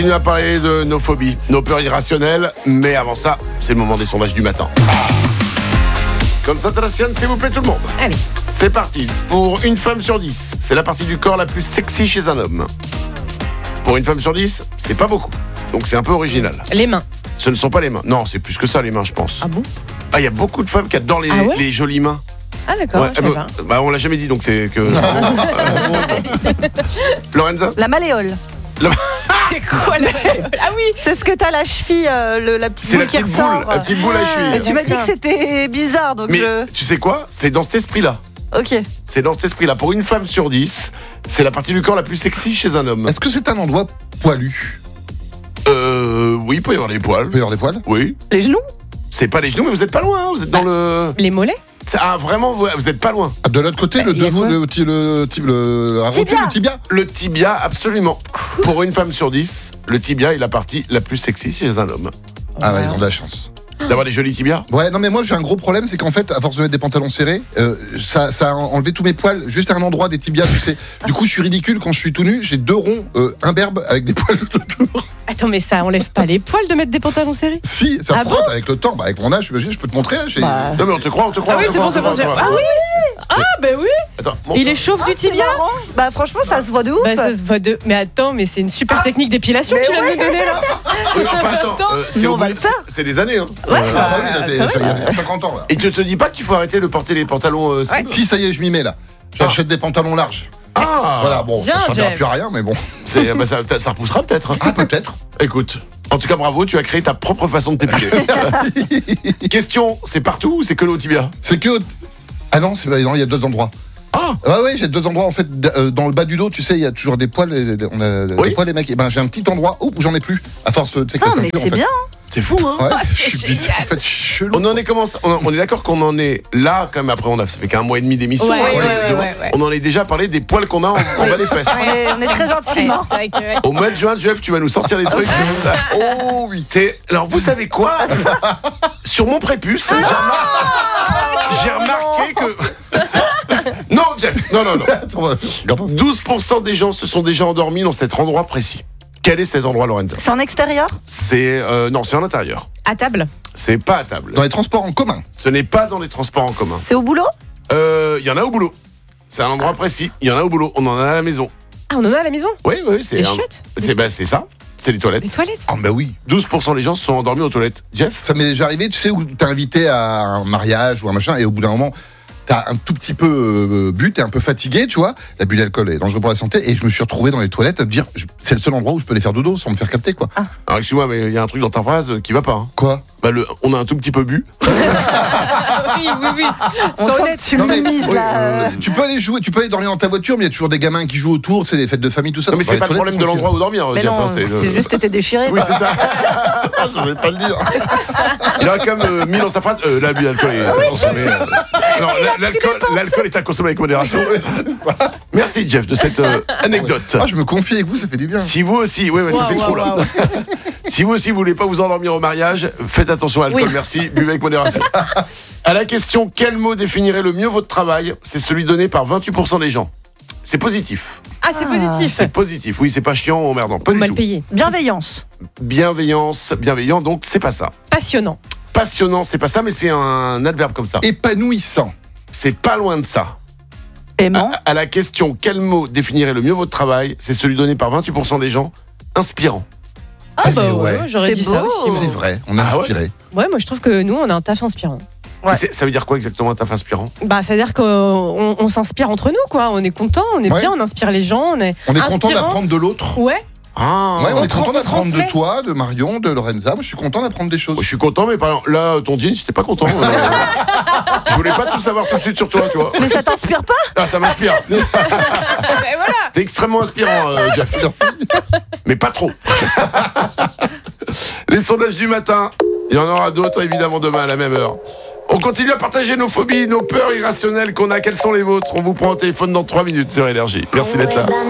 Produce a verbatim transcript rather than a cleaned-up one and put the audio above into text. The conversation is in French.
continue à parler de nos phobies, nos peurs irrationnelles, mais avant ça, c'est le moment des sondages du matin. Concentration, s'il vous plaît tout le monde. Allez. C'est parti. Pour une femme sur dix, c'est la partie du corps la plus sexy chez un homme. Pour une femme sur dix, c'est pas beaucoup. Donc c'est un peu original. Les mains. Ce ne sont pas les mains. Non, c'est plus que ça les mains, je pense. Ah bon? Ah, il y a beaucoup de femmes qui adorent les, Ah ouais les jolies mains. Ah d'accord, Ouais, je savais bah, pas. bah, on l'a jamais dit, donc c'est que... Lorenza? La malléole. C'est quoi la Ah oui. C'est ce que t'as la cheville, euh, le, la petite C'est la boule qui petite boule, ressort. la petite boule à cheville. Mais tu m'as dit que c'était bizarre, donc Mais je... tu sais quoi? C'est dans cet esprit-là. Ok. C'est dans cet esprit-là. Pour une femme sur dix, c'est la partie du corps la plus sexy chez un homme. Est-ce que c'est un endroit poilu? Euh... Oui, il peut y avoir des poils. Il peut y avoir des poils? Oui. Les genoux? C'est pas les genoux, mais vous êtes pas loin. Hein. Vous êtes dans le... Les mollets? Ah, vraiment, vous, vous êtes pas loin. Ah, de l'autre côté, le il y a devant, quoi le, le, le, le, le, la rotule, Tibia. le tibia. Le tibia, absolument. Pour une femme sur dix, le tibia est la partie la plus sexy chez un homme. Ah ouais, ils ont de la chance. D'avoir des jolis tibias. Ouais, non mais moi j'ai un gros problème, c'est qu'en fait, à force de mettre des pantalons serrés, euh, ça, ça a enlevé tous mes poils, juste à un endroit des tibias, tu sais. Du coup, je suis ridicule quand je suis tout nu, j'ai deux ronds euh, imberbes avec des poils tout autour. Attends, mais ça enlève pas les poils de mettre des pantalons serrés? Si, ça Ah frotte avec le temps. Bah, avec mon âge, j'imagine, je peux te montrer. Hein, j'ai- Bah. Non, mais on te croit, on te croit. Ah oui, on te c'est bon, croit, c'est on bon. te c'est- croit. Ah oui. Ah ben oui. Attends, montre. Il échauffe du tibia. Bah franchement, ça se voit de ouf. Bah ça se voit de. Mais attends, mais c'est une super technique d'épilation que Mais tu viens de ouais. nous donner là. Oui, enfin, attends, Attends. euh, c'est Nous, au on va bout- le faire. c'est- c'est des années. Hein. Ah, bah oui, là, c'est- Ah, ça, il y a- il y a cinquante ans là. Et tu te dis pas qu'il faut arrêter de porter les pantalons euh, slim? Si, ça y est, je m'y mets là. J'achète des pantalons larges. Ah, Voilà, bon, Bien, ça ne servira Jeff. plus à rien, mais bon. c'est, bah, ça, ça repoussera peut-être. hein. Ah, peut-être. Écoute, en tout cas, bravo, tu as créé ta propre façon de t'épiler. Question, c'est partout ou c'est que le haut tibia? C'est que. Ah non, c'est- non, il y a deux endroits. Ah, Ouais, ouais, j'ai deux endroits en fait. d- euh, Dans le bas du dos, tu sais, il y a toujours des poils. et- On a Oui. des poils, les mecs. Et ben, j'ai un petit endroit où j'en ai plus. À force, tu sais, que Ah, la mais ceinture, en c'est fait. bien. c'est fou, hein? Ouais, Ah, je c'est suis bizarre. génial. En fait, je suis chelou. On en est commencé, on, on est d'accord qu'on en est là quand même. Après, on a ça fait qu'un mois et demi d'émission. Ouais, hein, ouais, on, est ouais, devant- ouais, ouais. on en est déjà parlé des poils qu'on a en, en bas des fesses. On est, on est très Ouais, gentiment. c'est vrai que- Au mois de juin, Jeff, tu vas nous sortir les trucs. Oh oui. C'est alors vous savez quoi? Sur mon prépuce, j'ai remarqué, j'ai remarqué que non, Jeff, non, non, non. Attends, regarde. douze pour cent des gens se sont déjà endormis dans cet endroit précis. Quel est cet endroit, Lorenza? C'est en extérieur? C'est euh, non, c'est en intérieur. À table. C'est pas à table. Dans les transports en commun. Ce n'est pas dans les transports en commun. C'est au boulot? Euh, Il y en a au boulot. C'est un endroit précis. Il y en a au boulot. On en a à la maison. Ah, on en a à la maison? Oui, oui, c'est Les un- chiottes? c'est bah, c'est ça. C'est les toilettes. Les toilettes? Ah, bah oui. douze pour cent des gens se sont endormis aux toilettes. Jeff? Ça m'est déjà arrivé, tu sais, où t'es invité à un mariage ou un machin, et au bout d'un moment, t'as un tout petit peu euh, bu, t'es un peu fatigué, tu vois. L'abus d'alcool est dangereux pour la santé, et je me suis retrouvé dans les toilettes à me dire, je- c'est le seul endroit où je peux les faire dodo sans me faire capter, quoi. Alors excuse-moi, mais il y a un truc dans ta phrase qui va pas. hein. Quoi? Bah, le, on a un tout petit peu bu. Oui, oui, oui. On Sans sent honnête. que tu Non, mais- minimises oui, là. euh, tu peux aller jouer, tu peux aller dormir dans ta voiture, mais il y a toujours des gamins qui jouent autour, c'est des fêtes de famille, tout ça. Non, mais Dans c'est les pas le toilettes, problème de l'endroit où dormir, Mais Jeff. non, hein, c'est le- c'est juste été déchiré. Oui, quoi. c'est ça. Je n'osais pas le dire. Il a quand même euh, mis dans sa phrase euh, l'abus d'alcool est à consommer. euh. Non, la- l'alcool, l'alcool est à consommer avec modération. Merci, Jeff, de cette euh, anecdote. Ah, je me confie avec vous, ça fait du bien. Si vous aussi, oui, ouais, ça Waouh, fait trop waouh, là. Si vous aussi vous voulez pas vous endormir au mariage, faites attention à l'alcool, Oui. merci, buvez avec modération. À la question quel mot définirait le mieux votre travail, c'est celui donné par vingt-huit pour cent des gens. C'est positif. Ah, c'est positif. C'est positif. Oui, c'est pas chiant ou emmerdant, pas du Mal tout. payé. Bienveillance. Bienveillance, bienveillant, donc c'est pas ça. Passionnant. Passionnant, c'est pas ça, mais c'est un adverbe comme ça. Épanouissant. C'est pas loin de ça. Aimant. À, à la question quel mot définirait le mieux votre travail, c'est celui donné par vingt-huit pour cent des gens. Inspirant. Ah, Allez, bah ouais, ouais. j'aurais C'est dit ça beau. aussi. C'est vrai, on a Ah ouais inspiré. Ouais, moi je trouve que nous on a un taf inspirant. Ouais. C'est- Ça veut dire quoi exactement un taf inspirant? Bah, c'est-à-dire qu'on on, on s'inspire entre nous, quoi. On est content, on est Ouais. bien, on inspire les gens, on est. On est content inspirant. d'apprendre de l'autre. Ouais. Ah, Ouais, on, On est tra- content on d'apprendre de transmet. toi, de Marion, de Lorenza. Moi, je suis content d'apprendre des choses. Moi, je suis content, mais par exemple, là, ton jean, j'étais pas content. Euh, je voulais pas tout savoir tout de suite sur toi, tu vois. Mais ça t'inspire pas? Ah, ça m'inspire. Ben voilà. T'es extrêmement inspirant, euh, Jeff. Merci. Mais pas trop. Les sondages du matin, il y en aura d'autres, évidemment, demain à la même heure. On continue à partager nos phobies, nos peurs irrationnelles qu'on a. Quelles sont les vôtres? On vous prend au téléphone dans trois minutes sur Énergie. Merci d'être là.